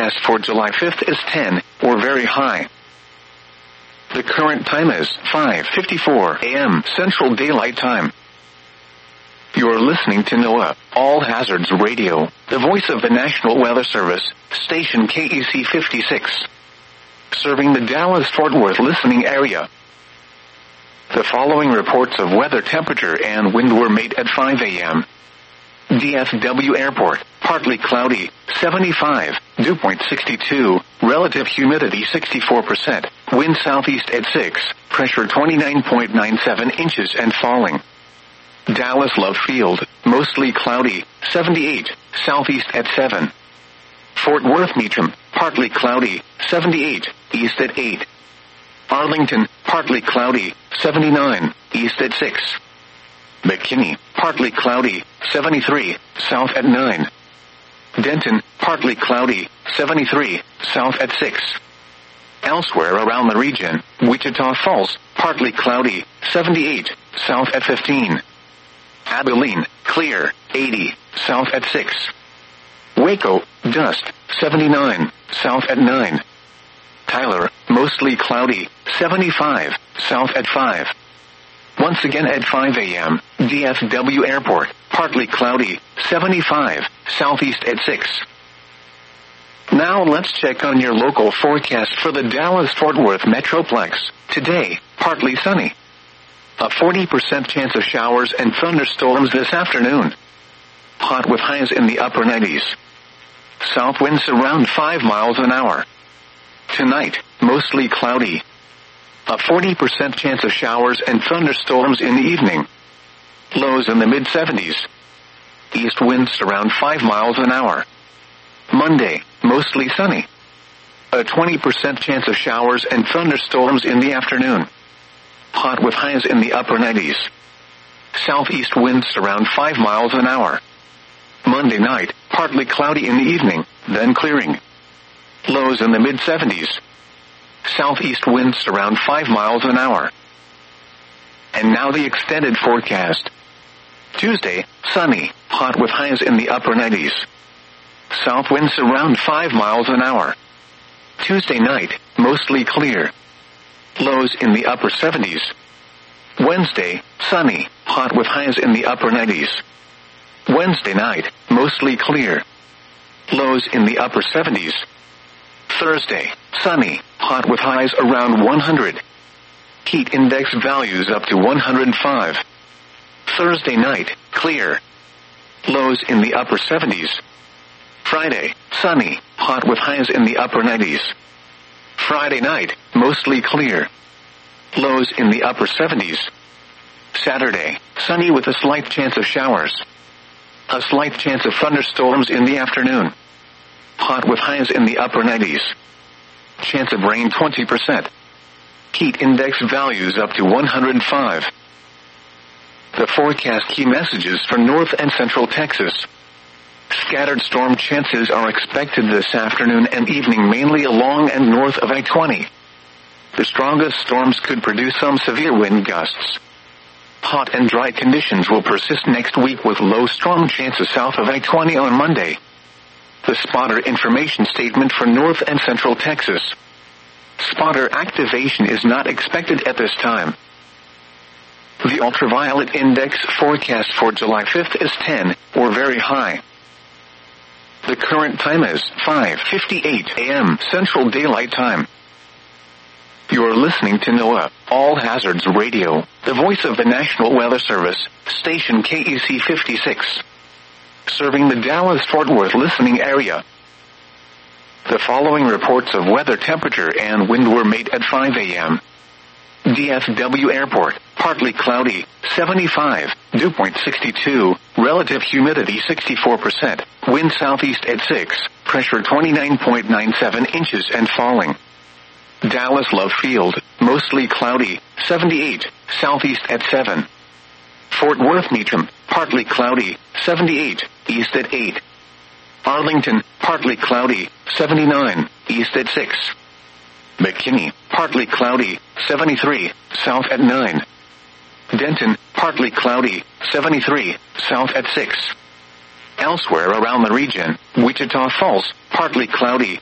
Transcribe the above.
forecast for July 5th is 10, or very high. The current time is 5:54 a.m. Central Daylight Time. You're listening to NOAA, All Hazards Radio, the voice of the National Weather Service, station KEC 56. Serving the Dallas-Fort Worth listening area. The following reports of weather temperature and wind were made at 5 a.m. DFW Airport, partly cloudy, 75, dew point 62, relative humidity 64%, wind southeast at 6, pressure 29.97 inches and falling. Dallas Love Field, mostly cloudy, 78, southeast at 7. Fort Worth Meacham, partly cloudy, 78, east at 8. Arlington, partly cloudy, 79, east at 6. McKinney, partly cloudy, 73, south at 9. Denton, partly cloudy, 73, south at 6. Elsewhere around the region, Wichita Falls, partly cloudy, 78, south at 15. Abilene, clear, 80, south at 6. Waco, dust, 79, south at 9. Tyler, mostly cloudy, 75, south at 5. Once again at 5 a.m., DFW Airport, partly cloudy, 75, southeast at 6. Now let's check on your local forecast for the Dallas-Fort Worth Metroplex. Today, partly sunny. A 40% chance of showers and thunderstorms this afternoon. Hot with highs in the upper 90s. South winds around 5 miles an hour. Tonight, mostly cloudy. A 40% chance of showers and thunderstorms in the evening. Lows in the mid-70s. East winds around 5 miles an hour. Monday, mostly sunny. A 20% chance of showers and thunderstorms in the afternoon. Hot with highs in the upper 90s. Southeast winds around 5 miles an hour. Monday night, partly cloudy in the evening, then clearing. Lows in the mid-70s. Southeast winds around 5 miles an hour. And now the extended forecast. Tuesday, sunny, hot with highs in the upper 90s. South winds around 5 miles an hour. Tuesday night, mostly clear. Lows in the upper 70s. Wednesday, sunny, hot with highs in the upper 90s. Wednesday night, mostly clear. Lows in the upper 70s. Thursday, sunny, hot with highs around 100. Heat index values up to 105. Thursday night, clear. Lows in the upper 70s. Friday, sunny, hot with highs in the upper 90s. Friday night, mostly clear. Lows in the upper 70s. Saturday, sunny with a slight chance of showers. A slight chance of thunderstorms in the afternoon. Hot with highs in the upper 90s. Chance of rain 20%. Heat index values up to 105. The forecast key messages for North and Central Texas. Scattered storm chances are expected this afternoon and evening mainly along and north of I-20. The strongest storms could produce some severe wind gusts. Hot and dry conditions will persist next week with low storm chances south of I-20 on Monday. The spotter information statement for North and Central Texas. Spotter activation is not expected at this time. The ultraviolet index forecast for July 5th is 10, or very high. The current time is 5:58 a.m. Central Daylight Time. You're listening to NOAA, All Hazards Radio, the voice of the National Weather Service, station KEC 56. Serving the Dallas-Fort Worth listening area. The following reports of weather temperature and wind were made at 5 a.m. DFW Airport, partly cloudy, 75, dew point 62, relative humidity 64%, wind southeast at 6, pressure 29.97 inches and falling. Dallas Love Field, mostly cloudy, 78, southeast at 7. Fort Worth Meacham, partly cloudy, 78, east at 8. Arlington, partly cloudy, 79, east at 6. McKinney, partly cloudy, 73, south at 9. Denton, partly cloudy, 73, south at 6. Elsewhere around the region, Wichita Falls, partly cloudy,